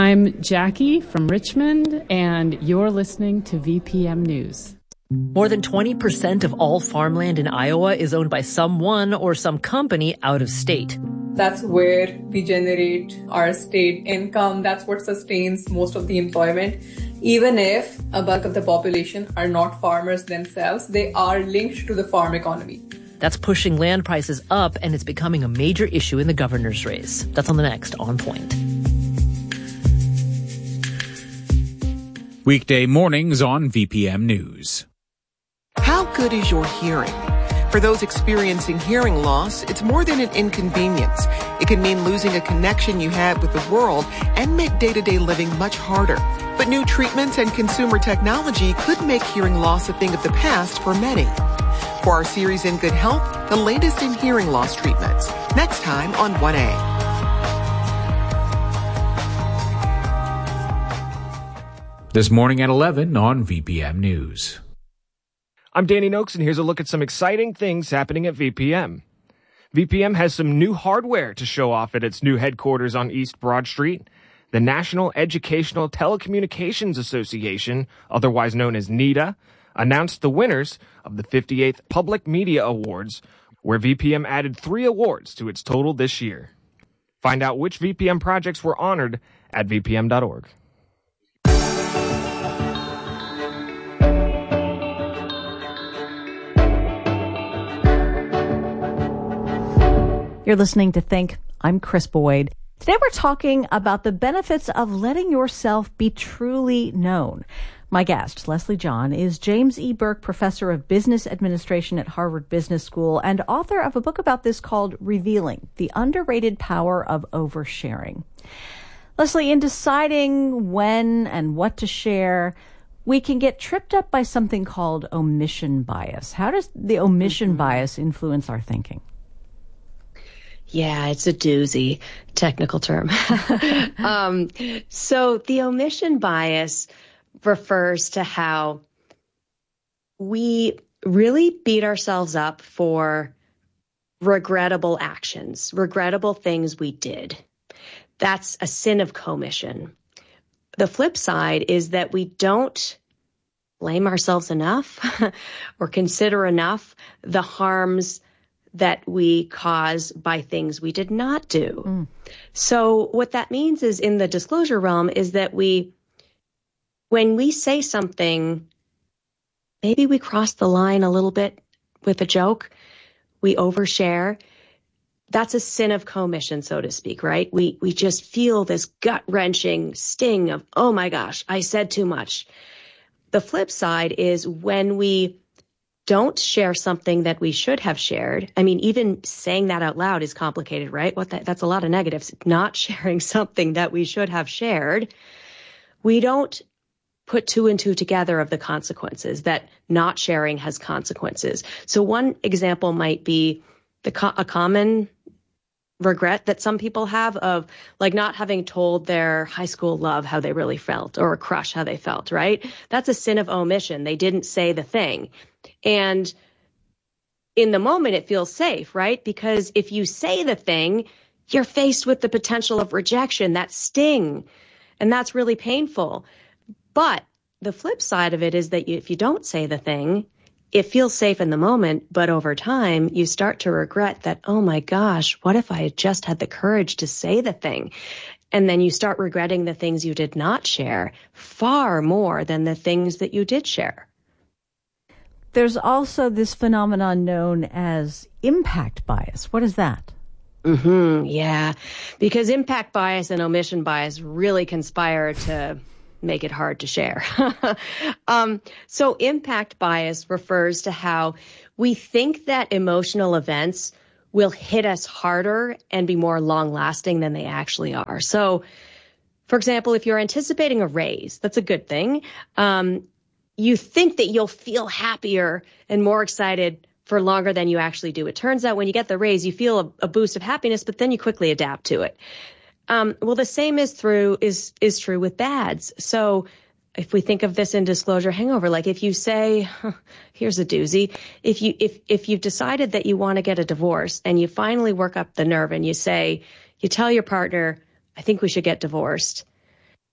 I'm Jackie from Richmond, and you're listening to VPM News. More than 20% of all farmland in Iowa is owned by someone or some company out of state. That's where we generate our state income. That's what sustains most of the employment. Even if a bulk of the population are not farmers themselves, they are linked to the farm economy. That's pushing land prices up, and it's becoming a major issue in the governor's race. That's on the next On Point. Weekday mornings on VPM News. How good is your hearing? For those experiencing hearing loss, it's more than an inconvenience. It can mean losing a connection you had with the world and make day-to-day living much harder. But new treatments and consumer technology could make hearing loss a thing of the past for many. For our series In Good Health, the latest in hearing loss treatments. Next time on 1A. This morning at 11 on VPM News. I'm Danny Noakes, and here's a look at some exciting things happening at VPM. VPM has some new hardware to show off at its new headquarters on East Broad Street. The National Educational Telecommunications Association, otherwise known as NETA, announced the winners of the 58th Public Media Awards, where VPM added 3 awards to its total this year. Find out which VPM projects were honored at vpm.org. You're listening to Think. I'm Chris Boyd. Today we're talking about the benefits of letting yourself be truly known. My guest, Leslie John, is James E. Burke Professor of Business Administration at Harvard Business School and author of a book about this called Revealing: The Underrated Power of Oversharing. Leslie, in deciding when and what to share, we can get tripped up by something called omission bias. How does the omission bias influence our thinking? Yeah, it's a doozy, technical term. So the omission bias refers to how we really beat ourselves up for regrettable actions, regrettable things we did. That's a sin of commission. The flip side is that we don't blame ourselves enough or consider enough the harms that we cause by things we did not do. So what that means is, in the disclosure realm, is that when we say something, maybe we cross the line a little bit with a joke, we overshare. That's a sin of commission, so to speak, right? We just feel this gut-wrenching sting of, oh my gosh, I said too much. The flip side is when we don't share something that we should have shared. I mean, even saying that out loud is complicated, right? That's a lot of negatives. Not sharing something that we should have shared. We don't put 2 and 2 together of the consequences, that not sharing has consequences. So one example might be a common regret that some people have of, like, not having told their high school love how they really felt, or a crush how they felt, right? That's a sin of omission. They didn't say the thing. And in the moment, it feels safe, right? Because if you say the thing, you're faced with the potential of rejection, that sting, and that's really painful. But the flip side of it is that if you don't say the thing, it feels safe in the moment, but over time, you start to regret that, oh my gosh, what if I had just had the courage to say the thing? And then you start regretting the things you did not share far more than the things that you did share. There's also this phenomenon known as impact bias. What is that? Yeah, because impact bias and omission bias really conspire to make it hard to share. So impact bias refers to how we think that emotional events will hit us harder and be more long-lasting than they actually are. So, for example, if you're anticipating a raise, that's a good thing. You think that you'll feel happier and more excited for longer than you actually do. It turns out when you get the raise, you feel a boost of happiness, but then you quickly adapt to it. Well, the same is true with bads. So if we think of this in disclosure hangover, like if you say, here's a doozy, if you've decided that you want to get a divorce and you finally work up the nerve and you tell your partner, I think we should get divorced.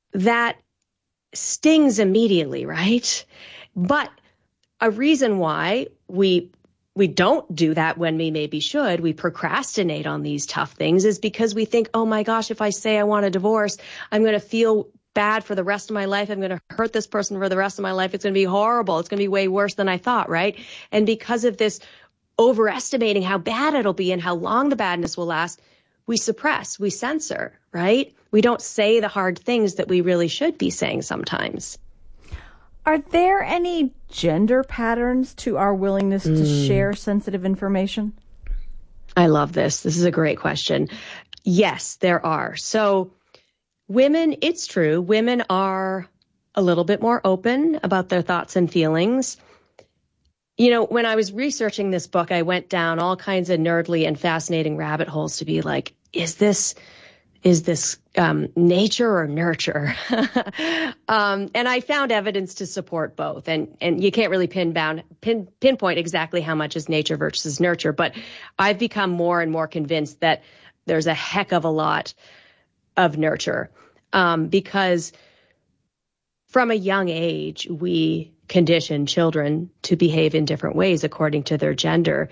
that stings immediately, right? But a reason why we don't do that when we maybe should, we procrastinate on these tough things, is because we think, oh my gosh, if I say I want a divorce, I'm going to feel bad for the rest of my life. I'm going to hurt this person for the rest of my life. It's going to be horrible. It's going to be way worse than I thought, right? And because of this overestimating how bad it'll be and how long the badness will last, we suppress, we censor, right? We don't say the hard things that we really should be saying sometimes. Are there any gender patterns to our willingness to share sensitive information? I love this. This is a great question. Yes, there are. So women, it's true, women are a little bit more open about their thoughts and feelings. You know, when I was researching this book, I went down all kinds of nerdly and fascinating rabbit holes to be like, is this nature or nurture? And I found evidence to support both. And you can't really pinpoint exactly how much is nature versus nurture. But I've become more and more convinced that there's a heck of a lot of nurture, because from a young age, we condition children to behave in different ways according to their gender.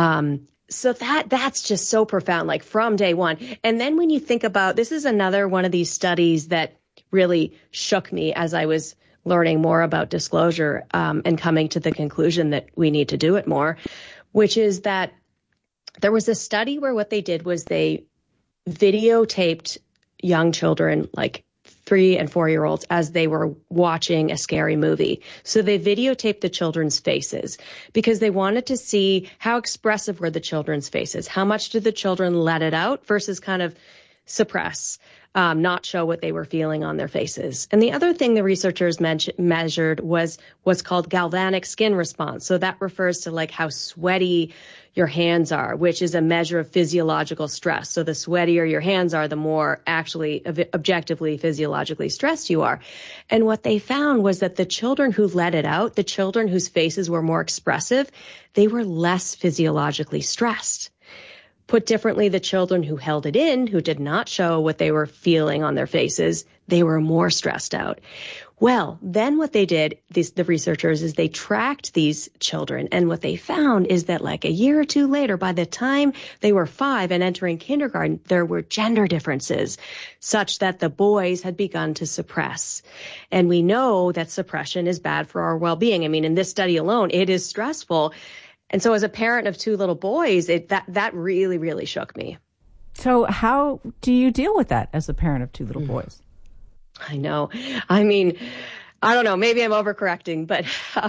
So that's just so profound, like from day one. And then when you think about, this is another one of these studies that really shook me as I was learning more about disclosure, and coming to the conclusion that we need to do it more, which is that there was a study where what they did was they videotaped young children, like 3 and 4-year-olds, as they were watching a scary movie. So they videotaped the children's faces because they wanted to see how expressive were the children's faces. How much did the children let it out versus kind of suppress, not show what they were feeling on their faces. And the other thing the researchers measured was what's called galvanic skin response. So that refers to like how sweaty your hands are, which is a measure of physiological stress. So the sweatier your hands are, the more actually objectively physiologically stressed you are. And what they found was that the children who let it out, the children whose faces were more expressive, they were less physiologically stressed. Put differently, the children who held it in, who did not show what they were feeling on their faces, they were more stressed out. Well, then what they did, the researchers, is they tracked these children. And what they found is that like a year or two later, by the time they were 5 and entering kindergarten, there were gender differences such that the boys had begun to suppress. And we know that suppression is bad for our well-being. I mean, in this study alone, it is stressful. And so as a parent of 2 little boys, that really, really shook me. So how do you deal with that as a parent of 2 little boys? I know. I mean, I don't know. Maybe I'm overcorrecting, but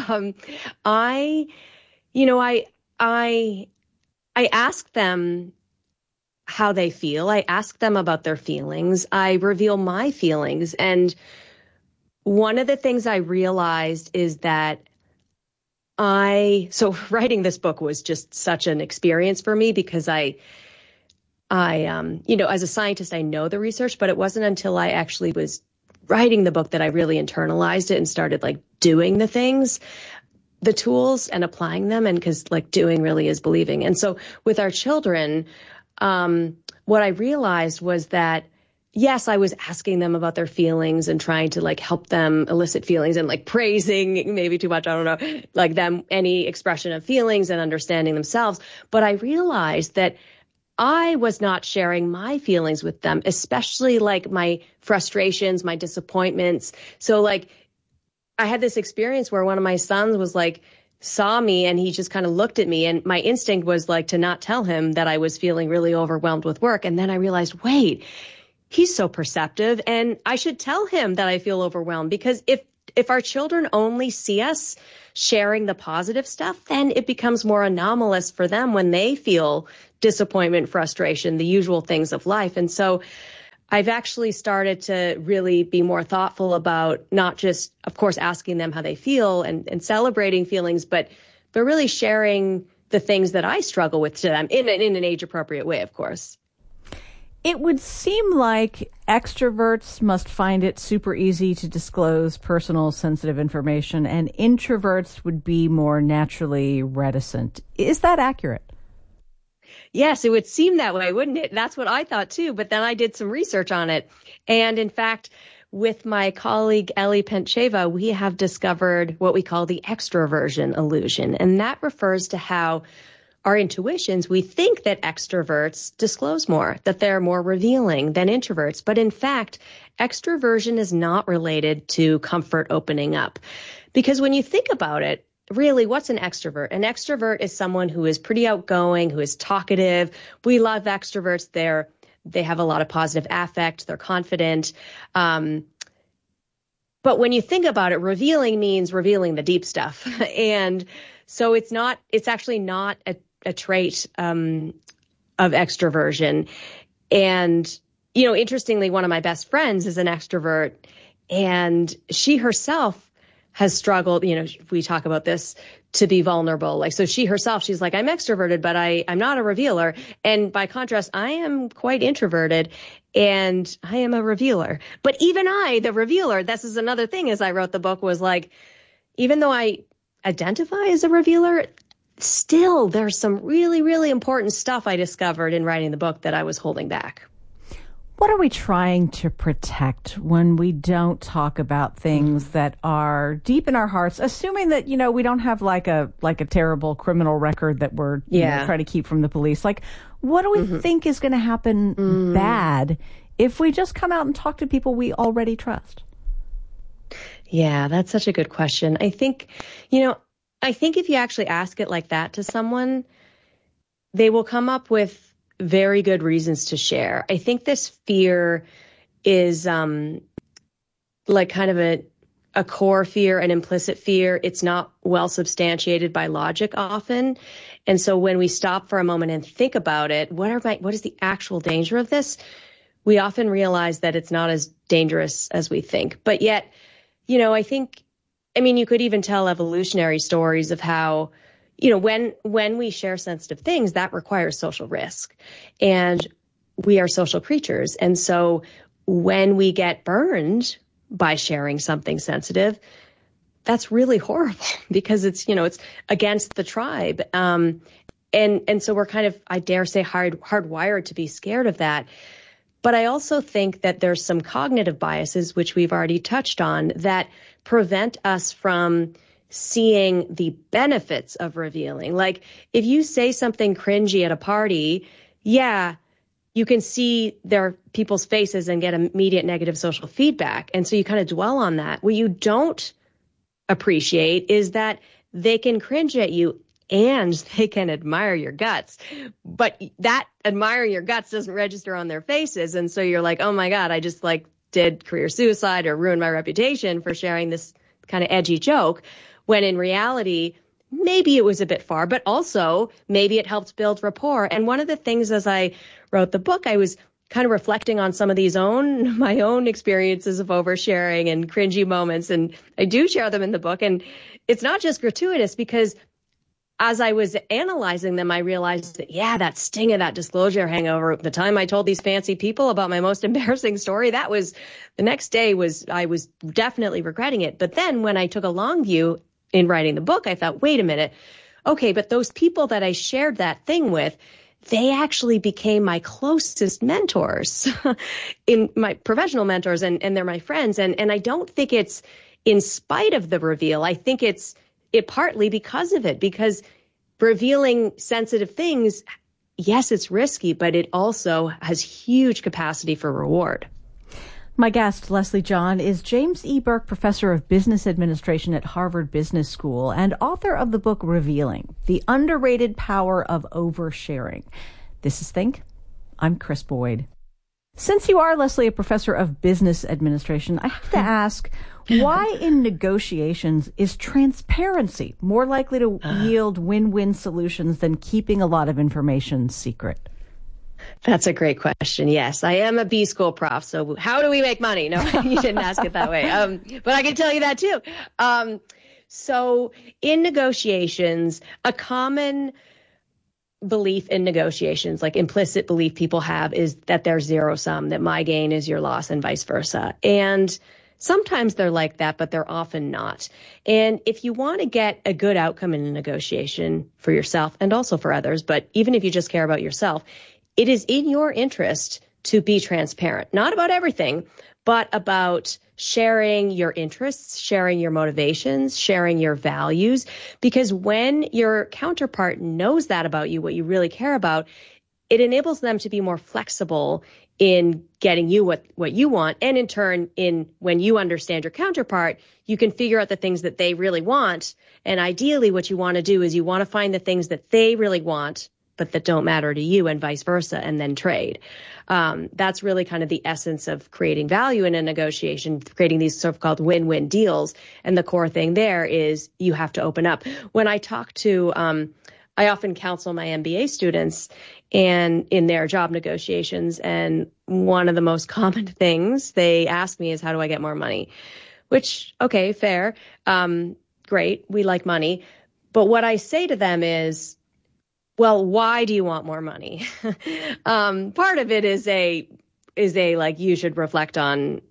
I ask them how they feel. I ask them about their feelings. I reveal my feelings. And one of the things I realized is that so writing this book was just such an experience for me because I as a scientist, I know the research, but it wasn't until I actually was writing the book that I really internalized it and started like doing the things, the tools, and applying them. And because like doing really is believing. And so with our children, what I realized was that, yes, I was asking them about their feelings and trying to like help them elicit feelings and like praising maybe too much, I don't know, like them, any expression of feelings and understanding themselves. But I realized that I was not sharing my feelings with them, especially like my frustrations, my disappointments. So like I had this experience where one of my sons was like, saw me and he just kind of looked at me, and my instinct was like to not tell him that I was feeling really overwhelmed with work. And then I realized, wait, he's so perceptive and I should tell him that I feel overwhelmed, because if our children only see us sharing the positive stuff, then it becomes more anomalous for them when they feel disappointment, frustration, the usual things of life. And so I've actually started to really be more thoughtful about not just, of course, asking them how they feel and celebrating feelings, but really sharing the things that I struggle with to them in an age-appropriate way, of course. It would seem like extroverts must find it super easy to disclose personal, sensitive information, and introverts would be more naturally reticent. Is that accurate? Yes, it would seem that way, wouldn't it? That's what I thought too. But then I did some research on it. And in fact, with my colleague Ellie Pentcheva, we have discovered what we call the extroversion illusion. And that refers to how our intuitions, we think that extroverts disclose more, that they're more revealing than introverts. But in fact, extroversion is not related to comfort opening up. Because when you think about it, really, what's an extrovert? An extrovert is someone who is pretty outgoing, who is talkative. We love extroverts. They have a lot of positive affect. They're confident. But when you think about it, revealing means revealing the deep stuff. And so it's actually not a trait of extroversion. And, interestingly, one of my best friends is an extrovert, and she herself has struggled, we talk about this, to be vulnerable. Like, so she herself, she's like, I'm extroverted, but I'm not a revealer. And by contrast, I am quite introverted and I am a revealer. But even I, the revealer, this is another thing as I wrote the book, was like, even though I identify as a revealer, still there's some really, really important stuff I discovered in writing the book that I was holding back. What are we trying to protect when we don't talk about things that are deep in our hearts, assuming that, we don't have like a terrible criminal record that we're trying to keep from the police? Like, what do we think is going to happen bad if we just come out and talk to people we already trust? Yeah, that's such a good question. I think if you actually ask it like that to someone, they will come up with very good reasons to share. I think this fear is like kind of a core fear, an implicit fear. It's not well substantiated by logic often. And so when we stop for a moment and think about it, what is the actual danger of this? We often realize that it's not as dangerous as we think. But yet, I think, you could even tell evolutionary stories of how, when we share sensitive things, that requires social risk. And we are social creatures. And so when we get burned by sharing something sensitive, that's really horrible because it's against the tribe. And so we're kind of, I dare say, hardwired to be scared of that. But I also think that there's some cognitive biases, which we've already touched on, that prevent us from seeing the benefits of revealing. Like, if you say something cringy at a party, you can see their people's faces and get immediate negative social feedback. And so you kind of dwell on that. What you don't appreciate is that they can cringe at you and they can admire your guts. But that admiring your guts doesn't register on their faces. And so you're like, oh my God, I just did career suicide or ruined my reputation for sharing this kind of edgy joke. When in reality, maybe it was a bit far, but also maybe it helped build rapport. And one of the things as I wrote the book, I was kind of reflecting on some of my own experiences of oversharing and cringy moments. And I do share them in the book. And it's not just gratuitous, because as I was analyzing them, I realized that, that sting of that disclosure hangover, the time I told these fancy people about my most embarrassing story, that was the next day I was definitely regretting it. But then when I took a long view in writing the book, I thought, wait a minute. Okay, but those people that I shared that thing with, they actually became my closest mentors, in my professional mentors, and they're my friends. And I don't think it's in spite of the reveal. I think it partly because of it, because revealing sensitive things, yes, it's risky, but it also has huge capacity for reward. My guest, Leslie John, is James E. Burke Professor of Business Administration at Harvard Business School and author of the book Revealing, The Underrated Power of Oversharing. This is Think. I'm Chris Boyd. Since you are, Leslie, a professor of business administration, I have to ask, why in negotiations is transparency more likely to yield win-win solutions than keeping a lot of information secret? That's a great question. Yes, I am a B school prof. So how do we make money? No, you didn't ask it that way. But I can tell you that too. So in negotiations, a common belief in negotiations, like implicit belief people have, is that they're zero sum, that my gain is your loss and vice versa. And sometimes they're like that, but they're often not. And if you want to get a good outcome in a negotiation for yourself and also for others, but even if you just care about yourself, it is in your interest to be transparent, not about everything, but about sharing your interests, sharing your motivations, sharing your values. Because when your counterpart knows that about you, what you really care about, it enables them to be more flexible in getting you what you want. And in turn, when you understand your counterpart, you can figure out the things that they really want. And ideally, what you want to do is you want to find the things that they really want, but that don't matter to you, and vice versa, and then trade. That's really kind of the essence of creating value in a negotiation, creating these so-called win-win deals. And the core thing there is you have to open up. When I talk to, I often counsel my MBA students and in their job negotiations. And one of the most common things they ask me is, how do I get more money? Which, okay, fair. Great. We like money. But what I say to them is, well, why do you want more money? Part of it is a like, you should reflect on,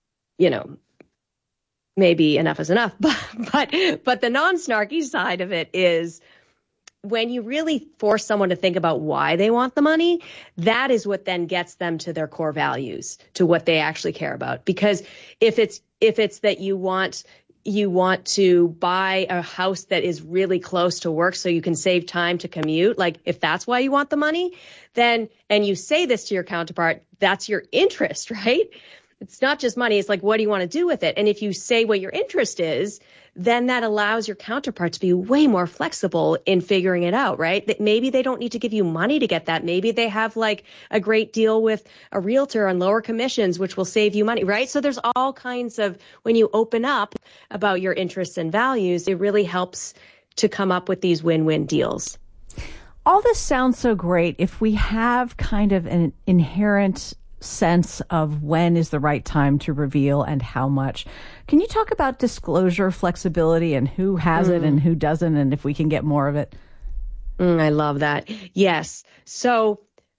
maybe enough is enough. But the non-snarky side of it is, when you really force someone to think about why they want the money, that is what then gets them to their core values, to what they actually care about. Because if it's that you want to buy a house that is really close to work so you can save time to commute, like if that's why you want the money, then, and you say this to your counterpart, that's your interest, right? It's not just money. It's like, what do you want to do with it? And if you say what your interest is, then that allows your counterpart to be way more flexible in figuring it out, right? That maybe they don't need to give you money to get that. Maybe they have like a great deal with a realtor on lower commissions, which will save you money, right? So there's all kinds of, when you open up about your interests and values, it really helps to come up with these win-win deals. All this sounds so great if we have kind of an inherent sense of when is the right time to reveal and how much. Can you talk about disclosure flexibility and who has it and who doesn't, and if we can get more of it? I love that. Yes. So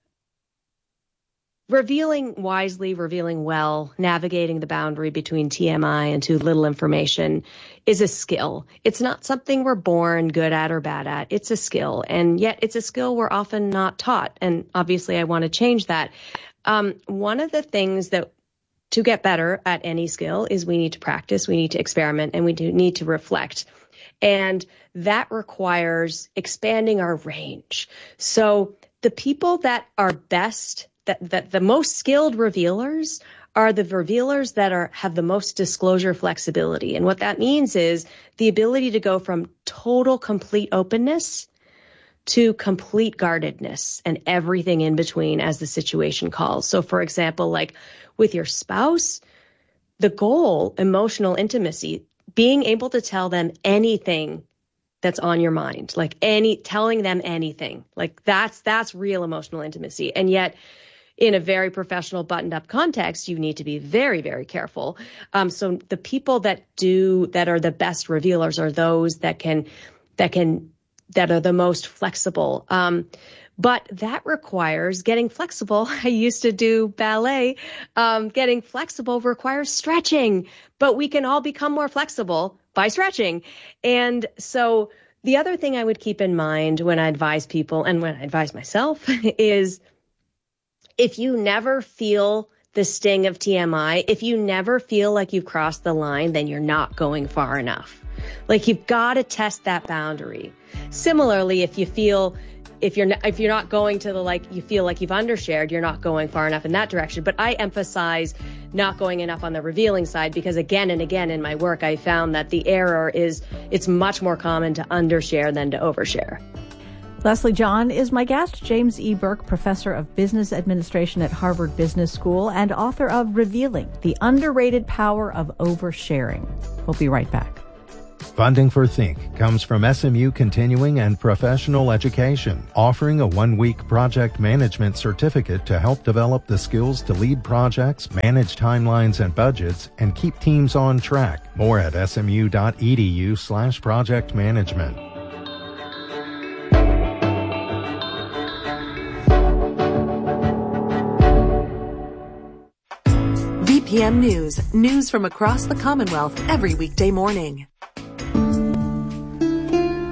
revealing wisely, revealing well, navigating the boundary between TMI and too little information is a skill. It's not something we're born good at or bad at. It's a skill. And yet it's a skill we're often not taught. And obviously I want to change that. One of the things that to get better at any skill is we need to practice, we need to experiment, and we do need to reflect. And that requires expanding our range. So the people that are best, that the most skilled revealers are the revealers that have the most disclosure flexibility. And what that means is the ability to go from total, complete openness to complete guardedness and everything in between as the situation calls. So for example, like with your spouse, the goal, emotional intimacy, being able to tell them anything that's on your mind, like telling them anything, like that's real emotional intimacy. And yet in a very professional buttoned up context, you need to be very, very careful. So the people that are the best revealers are those that are the most flexible. But that requires getting flexible. I used to do ballet. Getting flexible requires stretching, but we can all become more flexible by stretching. And so the other thing I would keep in mind when I advise people and when I advise myself is if you never feel the sting of TMI, if you never feel like you've crossed the line, then you're not going far enough. Like you've got to test that boundary. Similarly, if you're not going to you feel like you've undershared, you're not going far enough in that direction. But I emphasize not going enough on the revealing side because again and again in my work, I found that the error is it's much more common to undershare than to overshare. Leslie John is my guest. James E. Burke, professor of business administration at Harvard Business School and author of Revealing, the Underrated Power of Oversharing. We'll be right back. Funding for Think comes from SMU Continuing and Professional Education, offering a 1-week project management certificate to help develop the skills to lead projects, manage timelines and budgets, and keep teams on track. More at smu.edu/project management. VPM News. News from across the Commonwealth every weekday morning.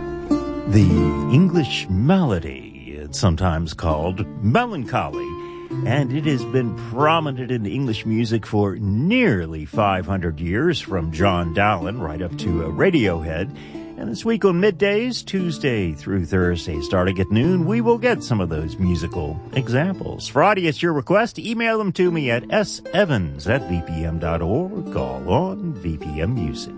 The English malady, it's sometimes called melancholy, and it has been prominent in English music for nearly 500 years, from John Dowland right up to Radiohead. And this week on Middays, Tuesday through Thursday, starting at noon, we will get some of those musical examples. Friday, it's your request. Email them to me at sevans@vpm.org. Call on VPM Music.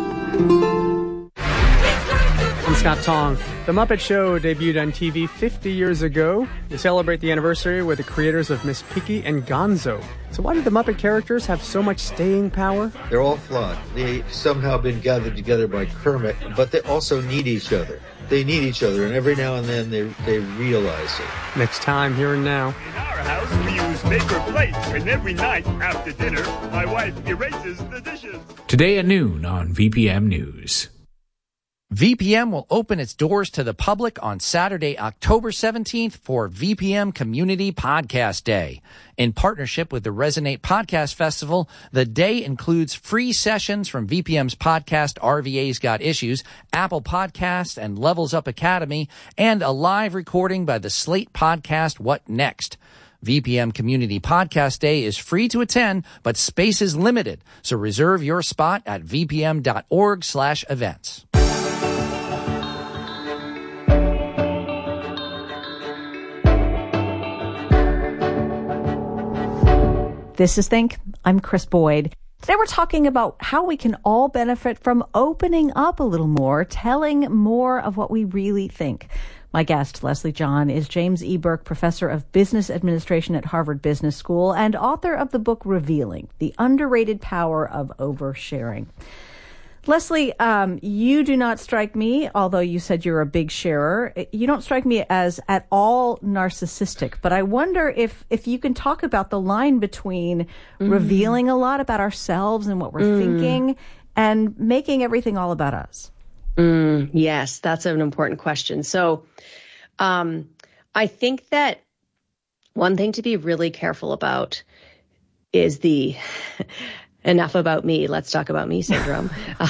I'm Scott Tong. The Muppet Show debuted on TV 50 years ago. We celebrate the anniversary with the creators of Miss Piggy and Gonzo. So why do the Muppet characters have so much staying power? They're all flawed. They somehow been gathered together by Kermit, but they also need each other. They need each other, and every now and then they realize it. Next time, here and now. In our house, we use paper plates, and every night after dinner, my wife erases the dishes. Today at noon on VPM News. VPM will open its doors to the public on Saturday, October 17th for VPM Community Podcast Day. In partnership with the Resonate Podcast Festival, the day includes free sessions from VPM's podcast RVA's Got Issues, Apple Podcasts, and Levels Up Academy, and a live recording by the Slate podcast What Next? VPM Community Podcast Day is free to attend, but space is limited, so reserve your spot at vpm.org/events. This is Think. I'm Chris Boyd. Today we're talking about how we can all benefit from opening up a little more, telling more of what we really think. My guest, Leslie John, is James E. Burke Professor of Business Administration at Harvard Business School and author of the book Revealing, The Underrated Power of Oversharing. Leslie, you do not strike me, although you said you're a big sharer, you don't strike me as at all narcissistic. But I wonder if you can talk about the line between revealing a lot about ourselves and what we're thinking and making everything all about us. Yes, that's an important question. So I think that one thing to be really careful about is the enough about me, let's talk about me syndrome.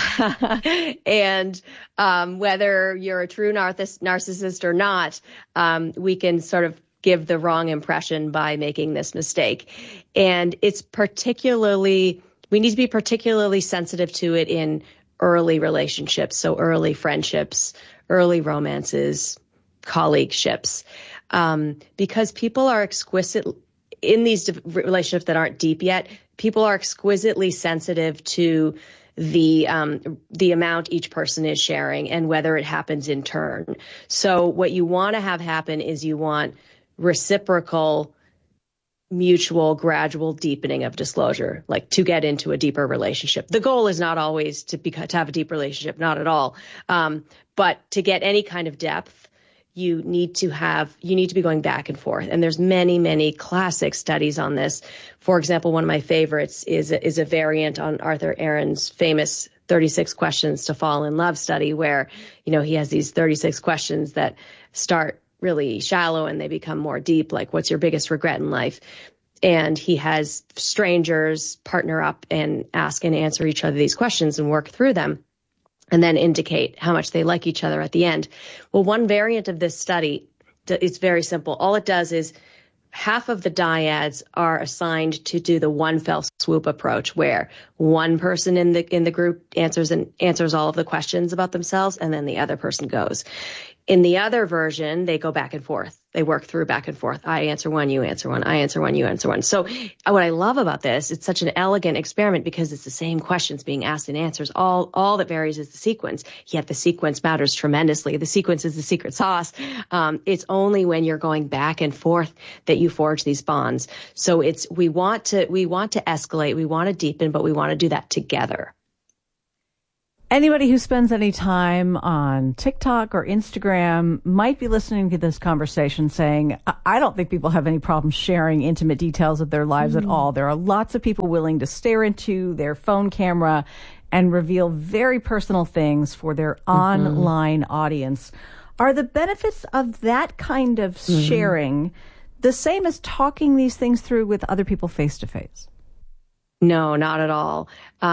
And whether you're a true narcissist or not, we can sort of give the wrong impression by making this mistake. And it's we need to be particularly sensitive to it in early relationships, so early friendships, early romances, colleagueships, because people are exquisite in these relationships that aren't deep yet. People are exquisitely sensitive to the amount each person is sharing and whether it happens in turn. So what you want to have happen is you want reciprocal, mutual, gradual deepening of disclosure, like to get into a deeper relationship. The goal is not always to have a deep relationship, not at all. But to get any kind of depth, you need to be going back and forth. And there's many, many classic studies on this. For example, one of my favorites is a variant on Arthur Aaron's famous 36 questions to fall in love study, where, he has these 36 questions that start really shallow and they become more deep, like what's your biggest regret in life? And he has strangers partner up and ask and answer each other these questions and work through them, and then indicate how much they like each other at the end. Well, one variant of this study, it's very simple. All it does is half of the dyads are assigned to do the one fell swoop approach, where one person in the group answers all of the questions about themselves, and then the other person goes. In the other version, they go back and forth. They work through back and forth. I answer one, you answer one. I answer one, you answer one. So what I love about this, it's such an elegant experiment because it's the same questions being asked and answers. All that varies is the sequence, yet the sequence matters tremendously. The sequence is the secret sauce. It's only when you're going back and forth that you forge these bonds. So we want to escalate, we want to deepen, but we want to do that together. Anybody who spends any time on TikTok or Instagram might be listening to this conversation saying, I don't think people have any problem sharing intimate details of their lives at all. There are lots of people willing to stare into their phone camera and reveal very personal things for their online audience. Are the benefits of that kind of sharing the same as talking these things through with other people face to face? No, not at all.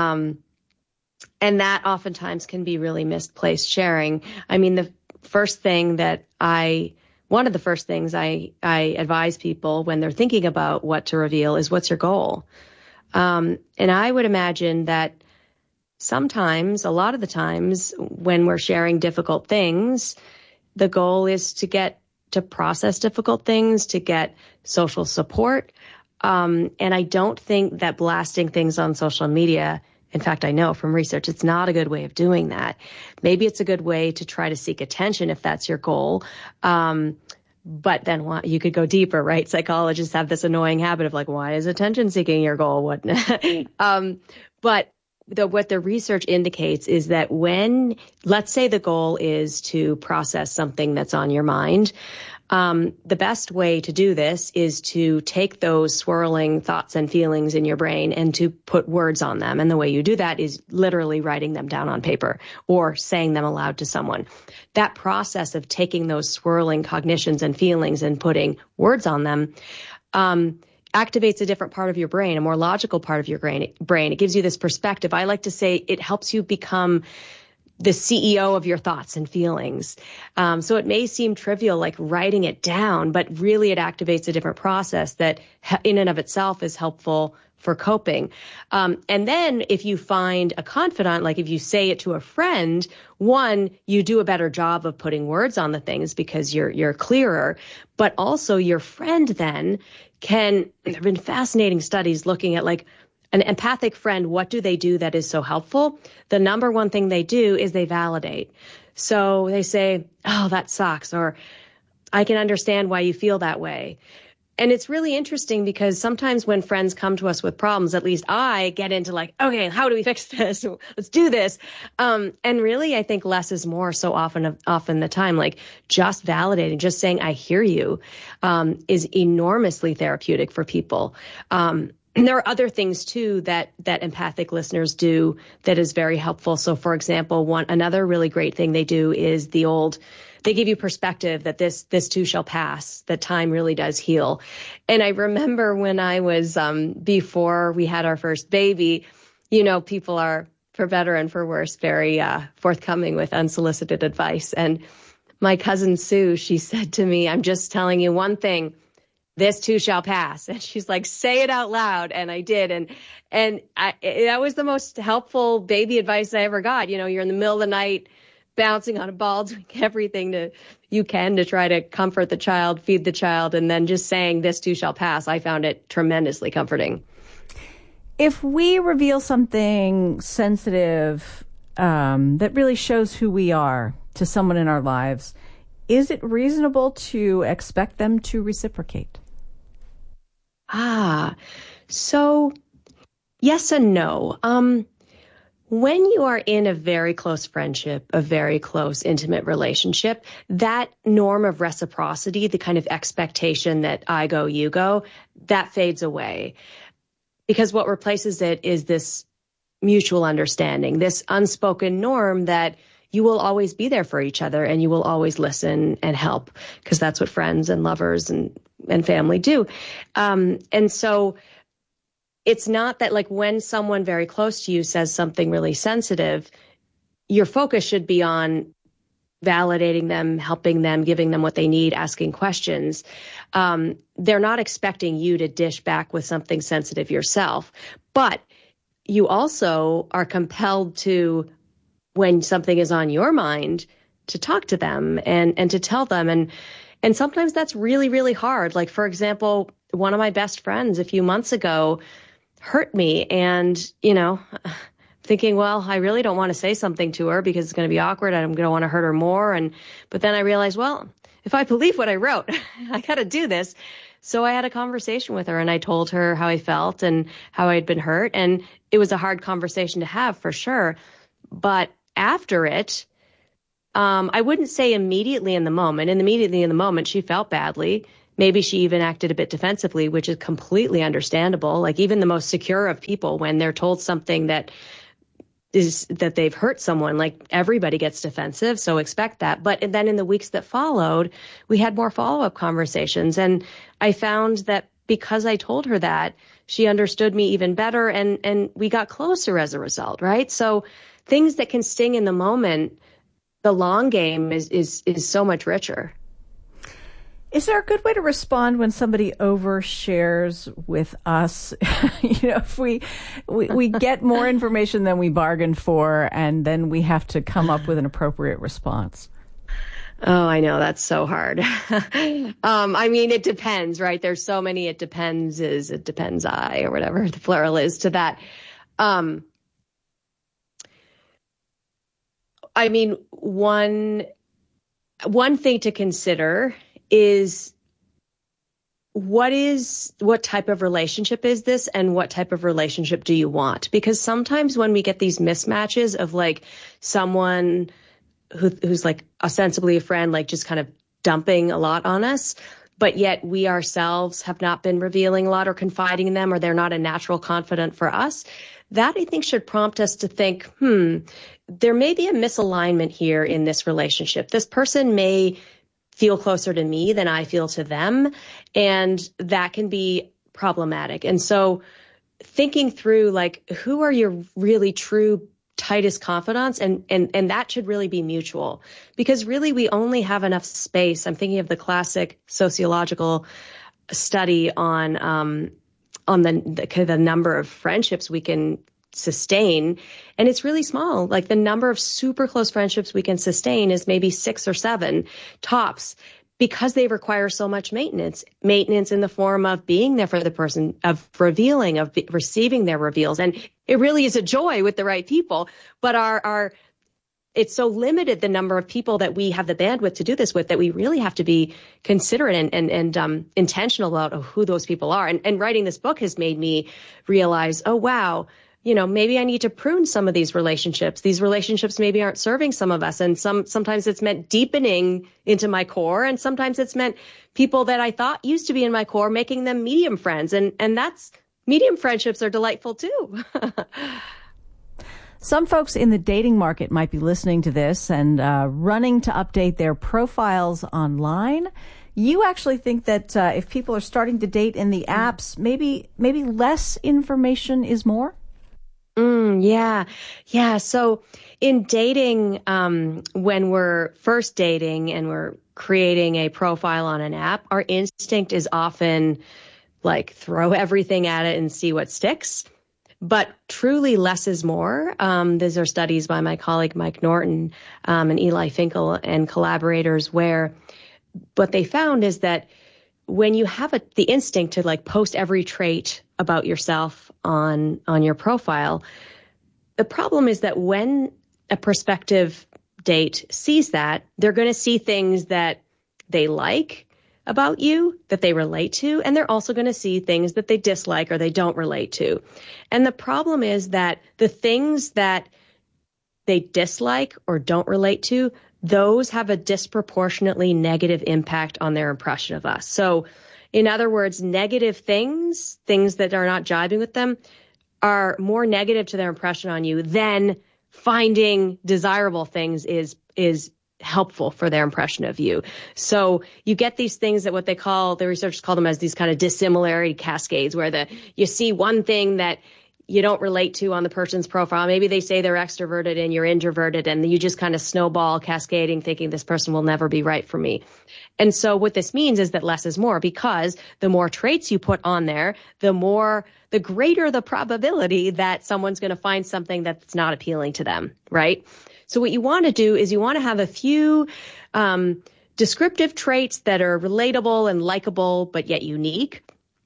And that oftentimes can be really misplaced sharing. I mean, the first thing that I one of the first things I advise people when they're thinking about what to reveal is, what's your goal? And I would imagine that sometimes, a lot of the times when we're sharing difficult things, the goal is to get to process difficult things, to get social support. And I don't think that blasting things on social media, in fact, I know from research, it's not a good way of doing that. Maybe it's a good way to try to seek attention if that's your goal. But then you could go deeper, right? Psychologists have this annoying habit of like, why is attention seeking your goal? What? But what the research indicates is that when, let's say the goal is to process something that's on your mind, the best way to do this is to take those swirling thoughts and feelings in your brain and to put words on them. And the way you do that is literally writing them down on paper or saying them aloud to someone. That process of taking those swirling cognitions and feelings and putting words on them, activates a different part of your brain, a more logical part of your brain. It gives you this perspective. I like to say it helps you become the CEO of your thoughts and feelings. So it may seem trivial, like writing it down, but really it activates a different process that in and of itself is helpful for coping. And then if you find a confidant, like if you say it to a friend, one, you do a better job of putting words on the things because you're clearer, but also your friend then there have been fascinating studies looking at like an empathic friend, what do they do that is so helpful? The number one thing they do is they validate. So they say, oh, that sucks, or I can understand why you feel that way. And it's really interesting because sometimes when friends come to us with problems, at least I get into like, okay, how do we fix this? Let's do this. And really, I think less is more so often the time, like just validating, just saying, I hear you, is enormously therapeutic for people. And there are other things too that empathic listeners do that is very helpful. So for example, another really great thing they do is they give you perspective that this too shall pass, that time really does heal. And I remember when I was, before we had our first baby, people are, for better and for worse, very forthcoming with unsolicited advice. And my cousin Sue, she said to me, I'm just telling you one thing, this too shall pass. And she's like, say it out loud. And I did. And that was the most helpful baby advice I ever got. You're in the middle of the night, bouncing on a ball, doing everything you can to try to comfort the child, feed the child, and then just saying this too shall pass. I found it tremendously comforting. If we reveal something sensitive that really shows who we are to someone in our lives, is it reasonable to expect them to reciprocate? So yes and no. When you are in a very close friendship, a very close, intimate relationship, that norm of reciprocity, the kind of expectation that I go, you go, that fades away. Because what replaces it is this mutual understanding, this unspoken norm that you will always be there for each other and you will always listen and help, because that's what friends and lovers and family do. And so it's not that like when someone very close to you says something really sensitive, your focus should be on validating them, helping them, giving them what they need, asking questions. They're not expecting you to dish back with something sensitive yourself, but you also are compelled to, when something is on your mind, to talk to them and to tell them. And sometimes that's really, really hard. Like, for example, one of my best friends a few months ago hurt me, and, thinking, well, I really don't want to say something to her because it's going to be awkward. I'm going to want to hurt her more. But then I realized, well, if I believe what I wrote, I got to do this. So I had a conversation with her and I told her how I felt and how I'd been hurt. And it was a hard conversation to have for sure. But after it, I wouldn't say immediately in the moment, she felt badly. Maybe she even acted a bit defensively, which is completely understandable. Like even the most secure of people, when they're told something that they've hurt someone, like everybody gets defensive. So expect that. But then in the weeks that followed, we had more follow-up conversations. And I found that because I told her that, she understood me even better and we got closer as a result, right? So things that can sting in the moment, the long game is so much richer. Is there a good way to respond when somebody overshares with us? If we get more information than we bargained for, and then we have to come up with an appropriate response? Oh, I know. That's so hard. It depends, right? There's so many it depends I, or whatever the plural is to that. One thing to consider is what type of relationship is this, and what type of relationship do you want? Because sometimes when we get these mismatches of like someone who's like ostensibly a friend, like just kind of dumping a lot on us, but yet we ourselves have not been revealing a lot or confiding in them, or they're not a natural confidant for us, that I think should prompt us to think, there may be a misalignment here in this relationship. This person may feel closer to me than I feel to them, and that can be problematic. And so thinking through, like, who are your really true tightest confidants, and that should really be mutual, because really we only have enough space. I'm thinking of the classic sociological study on the number of friendships we can sustain, and it's really small. Like, the number of super close friendships we can sustain is maybe 6 or 7 tops, because they require so much maintenance in the form of being there for the person, of revealing, of receiving their reveals. And it really is a joy with the right people, but it's so limited, the number of people that we have the bandwidth to do this with, that we really have to be considerate and intentional about who those people are. And writing this book has made me realize, oh, wow, maybe I need to prune some of these relationships. These relationships maybe aren't serving some of us. And sometimes it's meant deepening into my core. And sometimes it's meant people that I thought used to be in my core, making them medium friends. And that's, medium friendships are delightful too. Some folks in the dating market might be listening to this and running to update their profiles online. You actually think that if people are starting to date in the apps, maybe less information is more? Yeah. So in dating, when we're first dating and we're creating a profile on an app, our instinct is often like throw everything at it and see what sticks. But truly less is more. These are studies by my colleague Mike Norton and Eli Finkel and collaborators, where what they found is that when you have the instinct to like post every trait about yourself on your profile, the problem is that when a prospective date sees that, they're going to see things that they like about you, that they relate to, and they're also going to see things that they dislike or they don't relate to. And the problem is that the things that they dislike or don't relate to, those have a disproportionately negative impact on their impression of us. So in other words, negative things that are not jiving with them, are more negative to their impression on you than finding desirable things is helpful for their impression of you. So you get these things that the researchers call them as these kind of dissimilarity cascades, where you see one thing that you don't relate to on the person's profile. Maybe they say they're extroverted and you're introverted, and you just kind of snowball cascading, thinking this person will never be right for me. And so what this means is that less is more, because the more traits you put on there, the greater the probability that someone's going to find something that's not appealing to them, right? So what you want to do is you want to have a few descriptive traits that are relatable and likable, but yet unique.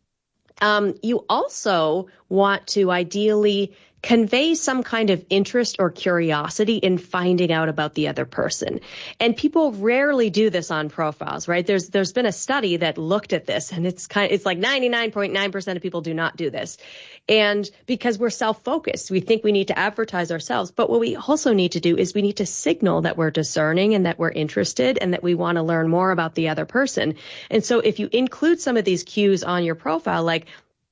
You also want to ideally convey some kind of interest or curiosity in finding out about the other person. And people rarely do this on profiles, right? There's been a study that looked at this, and it's like 99.9% of people do not do this. And because we're self-focused, we think we need to advertise ourselves. But what we also need to do is we need to signal that we're discerning and that we're interested and that we want to learn more about the other person. And so if you include some of these cues on your profile, like,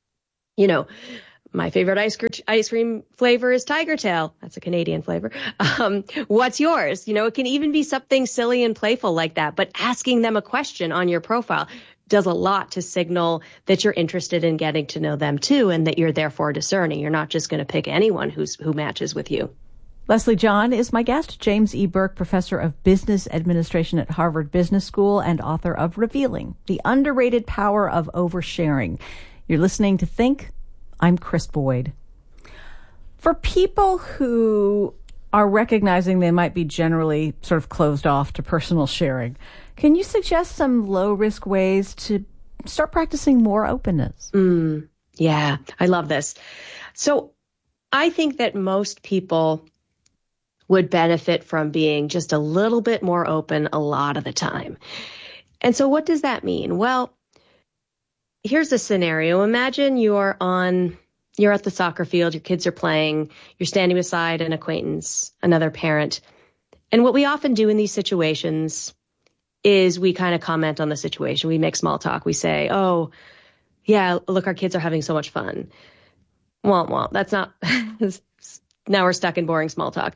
my favorite ice cream flavor is Tiger Tail. That's a Canadian flavor. What's yours? It can even be something silly and playful like that. But asking them a question on your profile does a lot to signal that you're interested in getting to know them too, and that you're therefore discerning. You're not just going to pick anyone who matches with you. Leslie John is my guest. James E. Burke, professor of business administration at Harvard Business School and author of Revealing, The Underrated Power of Oversharing. You're listening to Think. I'm Chris Boyd. For people who are recognizing they might be generally sort of closed off to personal sharing, can you suggest some low-risk ways to start practicing more openness? Yeah, I love this. So I think that most people would benefit from being just a little bit more open a lot of the time. And so what does that mean? Well, here's a scenario. Imagine you're at the soccer field, your kids are playing, you're standing beside an acquaintance, another parent. And what we often do in these situations is we kind of comment on the situation. We make small talk. We say, oh, yeah, look, our kids are having so much fun. Well, that's not, now we're stuck in boring small talk.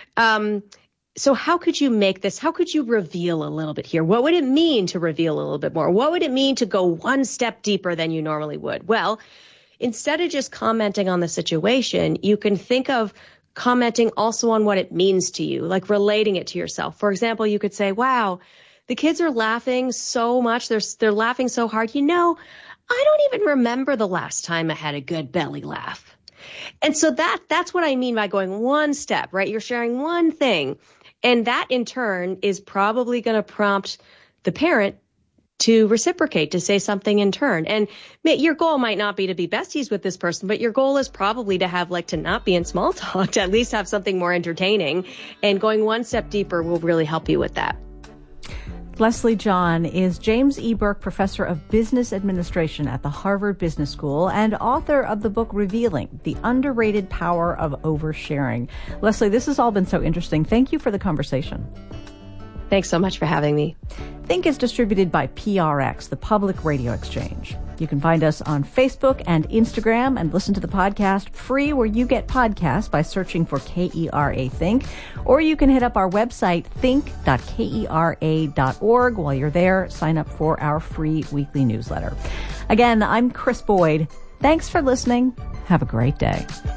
So how could you make this, how could you reveal a little bit here? What would it mean to reveal a little bit more? What would it mean to go one step deeper than you normally would? Well, instead of just commenting on the situation, you can think of commenting also on what it means to you, like relating it to yourself. For example, you could say, wow, the kids are laughing so much. They're laughing so hard. You know, I don't even remember the last time I had a good belly laugh. And so that's what I mean by going one step, right? You're sharing one thing. And that in turn is probably going to prompt the parent to reciprocate, to say something in turn. And your goal might not be to be besties with this person, but your goal is probably to have to not be in small talk, to at least have something more entertaining. And going one step deeper will really help you with that. Leslie John is James E. Burke Professor of Business Administration at the Harvard Business School and author of the book Revealing, The Underrated Power of Oversharing. Leslie, this has all been so interesting. Thank you for the conversation. Thanks so much for having me. Think is distributed by PRX, the Public Radio Exchange. You can find us on Facebook and Instagram and listen to the podcast free where you get podcasts by searching for KERA Think. Or you can hit up our website, think.kera.org. While you're there, sign up for our free weekly newsletter. Again, I'm Chris Boyd. Thanks for listening. Have a great day.